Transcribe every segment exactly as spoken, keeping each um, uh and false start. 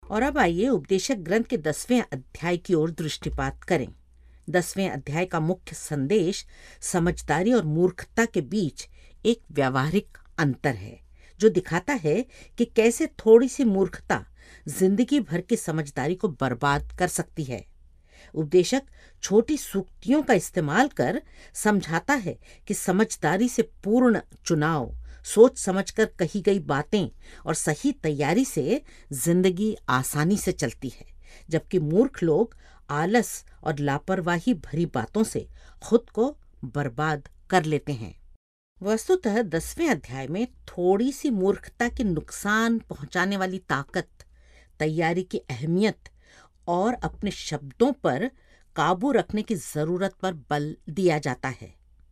और अब आइए उपदेशक ग्रंथ के दसवें अध्याय की ओर दृष्टिपात करें। दसवें अध्याय का मुख्य संदेश समझदारी और मूर्खता के बीच एक व्यावहारिक अंतर है, जो दिखाता है कि कैसे थोड़ी सी मूर्खता जिंदगी भर की समझदारी को बर्बाद कर सकती है। उपदेशक छोटी सूक्तियों का इस्तेमाल कर समझाता है कि समझदारी से पूर्ण चुनाव, सोच समझकर कही गई बातें और सही तैयारी से जिंदगी आसानी से चलती है, जबकि मूर्ख लोग आलस और लापरवाही भरी बातों से खुद को बर्बाद कर लेते हैं। वस्तुतः दसवें अध्याय में थोड़ी सी मूर्खता के नुकसान पहुंचाने वाली ताकत, तैयारी की अहमियत और अपने शब्दों पर काबू रखने की जरूरत पर बल दिया जाता है।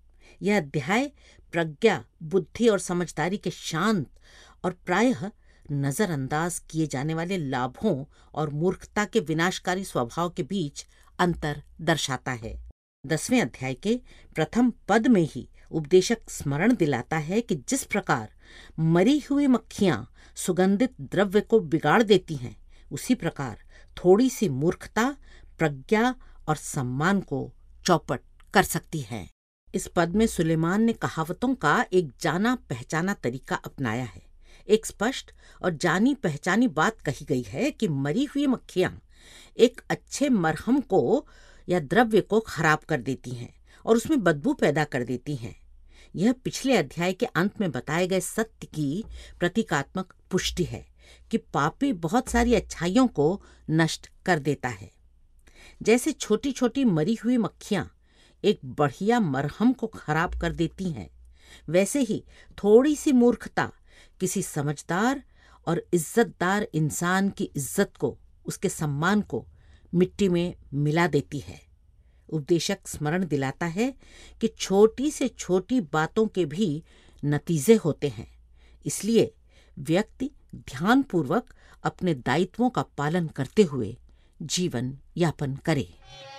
यह अध्याय प्रज्ञा, बुद्धि और समझदारी के शांत और प्रायः नजरअंदाज किए जाने वाले लाभों और मूर्खता के विनाशकारी स्वभाव के बीच अंतर दर्शाता है। दसवें अध्याय के प्रथम पद में ही उपदेशक स्मरण दिलाता है कि जिस प्रकार मरी हुई मक्खियां सुगंधित द्रव्य को बिगाड़ देती हैं, उसी प्रकार थोड़ी सी मूर्खता प्रज्ञा और सम्मान को चौपट कर सकती है। इस पद में सुलेमान ने कहावतों का एक जाना पहचाना तरीका अपनाया है। एक स्पष्ट और जानी पहचानी बात कही गई है कि मरी हुई मक्खियां एक अच्छे मरहम को या द्रव्य को खराब कर देती हैं और उसमें बदबू पैदा कर देती हैं। यह पिछले अध्याय के अंत में बताए गए सत्य की प्रतीकात्मक पुष्टि है कि पापी बहुत सारी अच्छाइयों को नष्ट कर देता है। जैसे छोटी छोटी मरी हुई मक्खियां एक बढ़िया मरहम को खराब कर देती हैं, वैसे ही थोड़ी सी मूर्खता किसी समझदार और इज्जतदार इंसान की इज्जत को, उसके सम्मान को मिट्टी में मिला देती है। उपदेशक स्मरण दिलाता है कि छोटी से छोटी बातों के भी नतीजे होते हैं, इसलिए व्यक्ति ध्यानपूर्वक अपने दायित्वों का पालन करते हुए जीवन यापन करे।